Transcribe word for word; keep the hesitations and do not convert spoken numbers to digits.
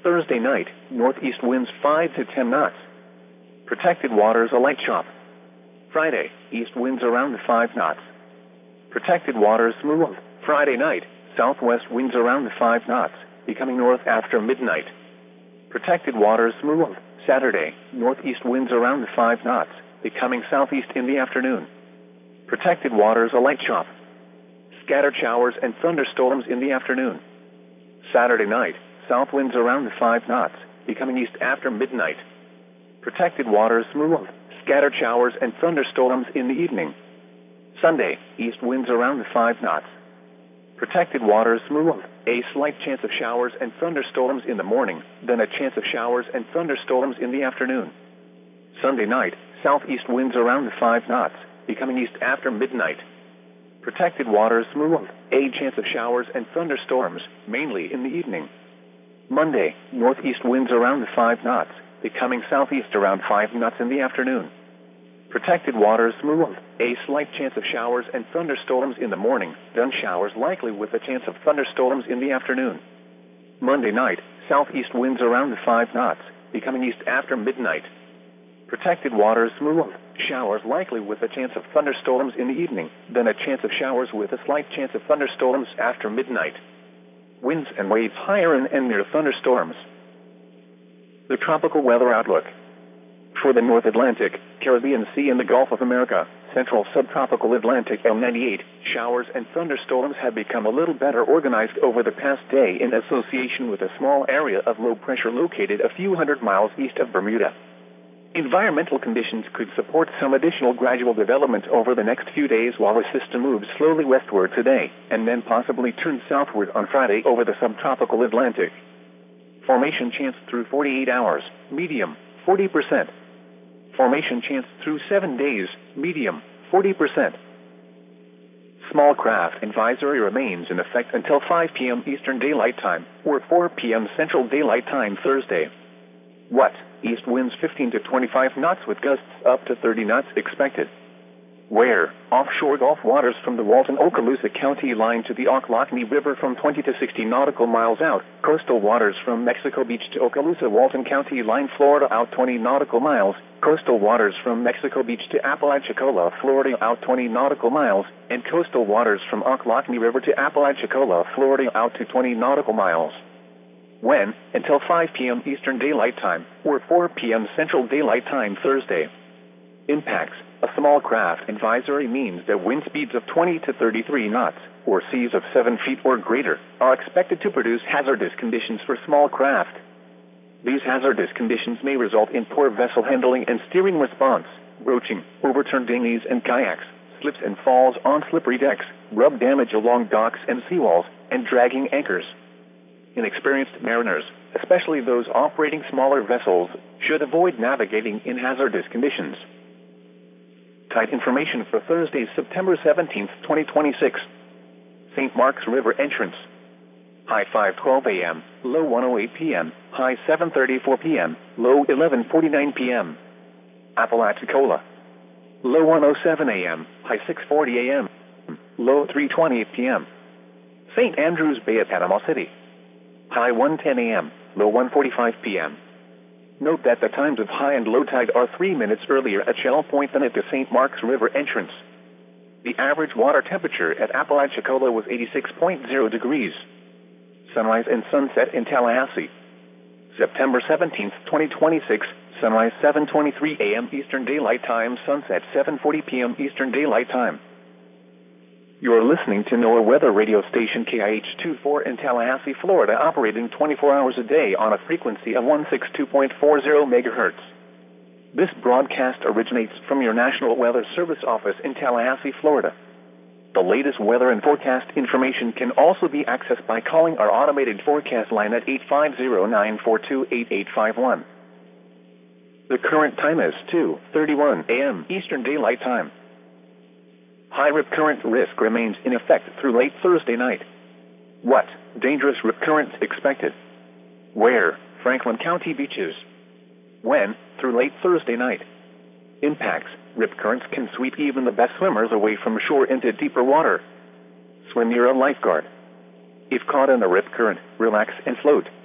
Thursday night, northeast winds five to ten knots. Protected waters a light chop. Friday, east winds around five knots. Protected waters smooth. Friday night, southwest winds around five knots, becoming north after midnight. Protected waters smooth. Saturday, northeast winds around five knots, becoming southeast in the afternoon. Protected waters a light chop. Scattered showers and thunderstorms in the afternoon. Saturday night, south winds around five knots, becoming east after midnight. Protected waters smooth. Scattered showers and thunderstorms in the evening. Sunday, east winds around five knots. Protected waters smooth. A slight chance of showers and thunderstorms in the morning, then a chance of showers and thunderstorms in the afternoon. Sunday night, southeast winds around five knots, becoming east after midnight. Protected waters smooth. A chance of showers and thunderstorms, mainly in the evening. Monday, northeast winds around five knots, becoming southeast around five knots in the afternoon. Protected waters smooth. A slight chance of showers and thunderstorms in the morning, then showers likely with a chance of thunderstorms in the afternoon. Monday night, southeast winds around five knots, becoming east after midnight. Protected waters smooth. Showers likely with a chance of thunderstorms in the evening, then a chance of showers with a slight chance of thunderstorms after midnight. Winds and waves higher in and near thunderstorms. The tropical weather outlook. For the North Atlantic, Caribbean Sea and the Gulf of America, Central Subtropical Atlantic L ninety-eight, showers and thunderstorms have become a little better organized over the past day in association with a small area of low pressure located a few hundred miles east of Bermuda. Environmental conditions could support some additional gradual development over the next few days while the system moves slowly westward today, and then possibly turns southward on Friday over the subtropical Atlantic. Formation chance through forty-eight hours, medium, forty percent. Formation chance through seven days, medium, forty percent. Small craft advisory remains in effect until five p.m. Eastern Daylight Time, or four p.m. Central Daylight Time Thursday. What? East winds fifteen to twenty-five knots with gusts up to thirty knots expected. Where? Offshore Gulf waters from the Walton-Okaloosa County line to the Ocklawahnee River from twenty to sixty nautical miles out. Coastal waters from Mexico Beach to Okaloosa-Walton County line, Florida out twenty nautical miles. Coastal waters from Mexico Beach to Apalachicola, Florida out twenty nautical miles. And coastal waters from Ocklawahnee River to Apalachicola, Florida out to twenty nautical miles. When? Until five p.m. Eastern Daylight Time, or four p.m. Central Daylight Time Thursday. Impacts. A small craft advisory means that wind speeds of twenty to thirty-three knots, or seas of seven feet or greater, are expected to produce hazardous conditions for small craft. These hazardous conditions may result in poor vessel handling and steering response, broaching, overturned dinghies and kayaks, slips and falls on slippery decks, rub damage along docks and seawalls, and dragging anchors. Inexperienced mariners, especially those operating smaller vessels, should avoid navigating in hazardous conditions. Tide information for Thursday, September seventeenth, twenty twenty-six. Saint Mark's River entrance. High five twelve a.m., low one oh eight p.m., high seven thirty-four p.m., low eleven forty-nine p.m. Apalachicola. Low one oh seven a.m., high six forty a.m., low three twenty p.m. Saint Andrews Bay at Panama City. High one ten a.m., low one forty-five p.m. Note that the times of high and low tide are three minutes earlier at Shell Point than at the Saint Mark's River entrance. The average water temperature at Apalachicola was eighty-six point zero degrees. Sunrise and sunset in Tallahassee. September seventeenth, twenty twenty-six, sunrise seven twenty-three a.m. Eastern Daylight Time, sunset seven forty p.m. Eastern Daylight Time. You're listening to NOAA Weather Radio Station K I H twenty-four in Tallahassee, Florida, operating twenty-four hours a day on a frequency of one sixty-two point four zero megahertz. This broadcast originates from your National Weather Service office in Tallahassee, Florida. The latest weather and forecast information can also be accessed by calling our automated forecast line at eight five zero, nine four two, eight eight five one. The current time is two thirty-one a.m. Eastern Daylight Time. High rip current risk remains in effect through late Thursday night. What? Dangerous rip currents expected. Where? Franklin County beaches. When? Through late Thursday night. Impacts. Rip currents can sweep even the best swimmers away from shore into deeper water. Swim near a lifeguard. If caught in a rip current, relax and float.